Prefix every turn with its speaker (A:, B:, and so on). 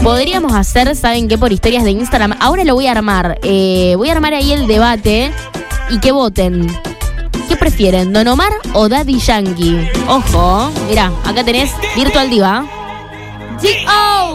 A: podríamos hacer, ¿saben qué? Por historias de Instagram. Ahora lo voy a armar. Voy a armar ahí el debate y que voten. ¿Qué prefieren, Don Omar o Daddy Yankee? Ojo, mirá, acá tenés Virtual Diva.